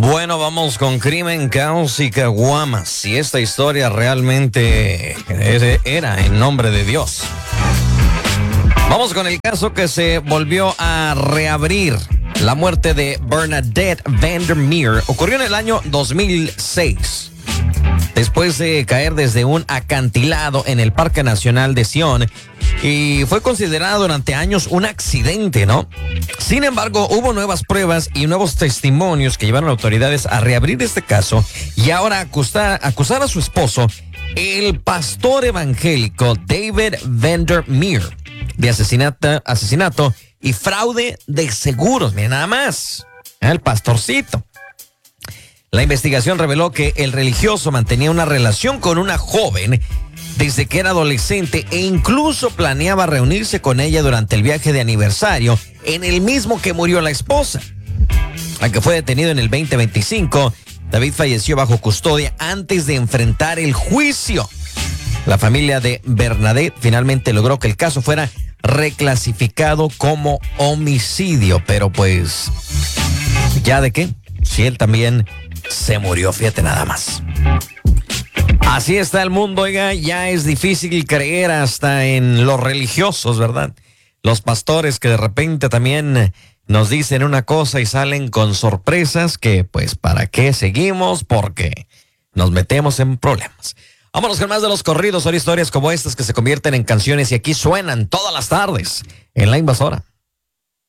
Bueno, vamos con crimen, caos y caguamas. Y esta historia realmente era en nombre de Dios. Vamos con el caso que se volvió a reabrir. La muerte de Bernadette Vandermeer ocurrió en el año 2006. Después de caer desde un acantilado en el Parque Nacional de Zion, y fue considerado durante años un accidente, ¿no? Sin embargo, hubo nuevas pruebas y nuevos testimonios que llevaron a autoridades a reabrir este caso y ahora acusar a su esposo, el pastor evangélico David Vandermeer, de asesinato y fraude de seguros. Mira nada más, el pastorcito. La investigación reveló que el religioso mantenía una relación con una joven desde que era adolescente e incluso planeaba reunirse con ella durante el viaje de aniversario en el mismo que murió la esposa. Aunque fue detenido en el 2025, David falleció bajo custodia antes de enfrentar el juicio. La familia de Bernadette finalmente logró que el caso fuera reclasificado como homicidio, pero pues, ¿ya de qué? Si él también se murió, fíjate nada más. Así está el mundo, oiga, ya es difícil creer hasta en los religiosos, ¿verdad? Los pastores que de repente también nos dicen una cosa y salen con sorpresas que, pues, ¿para qué seguimos? Porque nos metemos en problemas. Vámonos con más de los corridos, son historias como estas que se convierten en canciones y aquí suenan todas las tardes en La Invasora.